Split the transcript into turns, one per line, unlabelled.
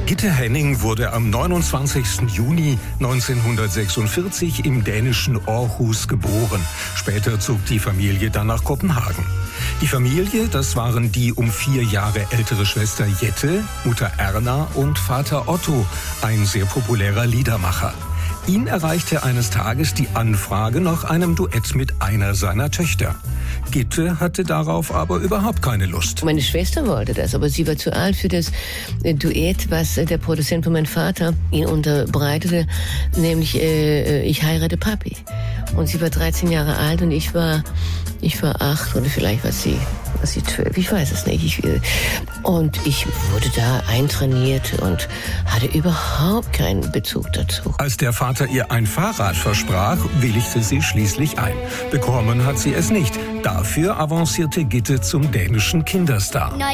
Gitte Henning wurde am 29. Juni 1946 im dänischen Aarhus geboren. Später zog die Familie dann nach Kopenhagen. Die Familie, das waren die um 4 Jahre ältere Schwester Jette, Mutter Erna und Vater Otto, ein sehr populärer Liedermacher. Ihn erreichte eines Tages die Anfrage nach einem Duett mit einer seiner Töchter. Gitte hatte darauf aber überhaupt keine Lust.
Meine Schwester wollte das, aber sie war zu alt für das Duett, was der Produzent von meinem Vater ihn unterbreitete, nämlich Ich heirate Papi. Und sie war 13 Jahre alt und ich war 8 oder vielleicht war sie 12, ich weiß es nicht. Und ich wurde da eintrainiert und hatte überhaupt keinen Bezug dazu.
Als der Vater ihr ein Fahrrad versprach, willigte sie schließlich ein. Bekommen hat sie es nicht. Dafür avancierte Gitte zum dänischen Kinderstar.